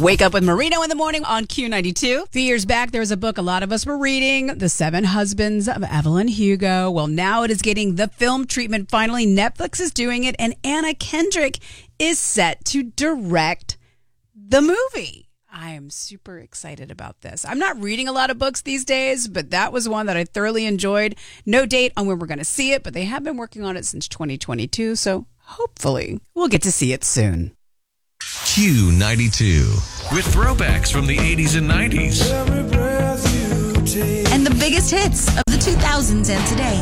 Wake Up with Marino in the morning on Q92. A few years back, there was a book a lot of us were reading, The Seven Husbands of Evelyn Hugo. Well, now it is getting the film treatment. Finally, Netflix is doing it, and Anna Kendrick is set to direct the movie. I am super excited about this. I'm not reading a lot of books these days, but that was one that I thoroughly enjoyed. No date on when we're going to see it, but they have been working on it since 2022, so hopefully we'll get to see it soon. Q92 with throwbacks from the 80s and 90s. And the biggest hits of the 2000s and today.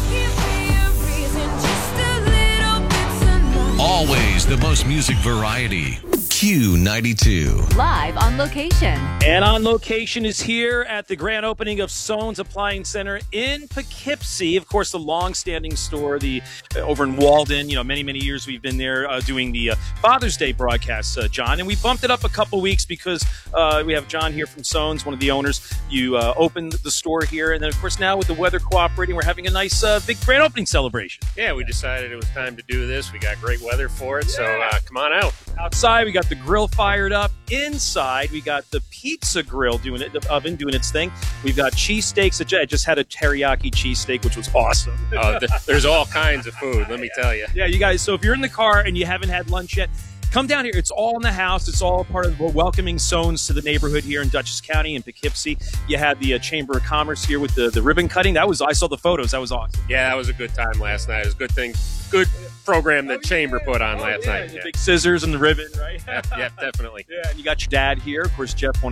Always the most music variety. Q92. Live on location. And on location is here at the grand opening of Soane's Appliance Center in Poughkeepsie. Of course, the long-standing store, over in Walden. You know, many years we've been there doing the Father's Day broadcast, John. And we bumped it up a couple weeks because we have John here from Soane's, one of the owners. You opened the store here. And then, of course, now with the weather cooperating, we're having a nice big grand opening celebration. Yeah, we decided it was time to do this. We got great weather for it, so come on out. Outside, we got the grill fired up. Inside, we got the pizza grill the oven doing its thing. We've got cheesesteaks. I just had a teriyaki cheesesteak, which was awesome. There's all kinds of food, let me tell you. Yeah, you guys, so if you're in the car and you haven't had lunch yet, come down here. It's all in the house. It's all part of welcoming Soane's to the neighborhood here in Dutchess County and Poughkeepsie. You had the Chamber of Commerce here with the ribbon cutting. I saw the photos. That was awesome. Yeah, that was a good time last night. It was a good program that Chamber put on last night. The big scissors and the ribbon, right? Yeah, definitely. Yeah, and you got your dad here. Of course, Jeff, one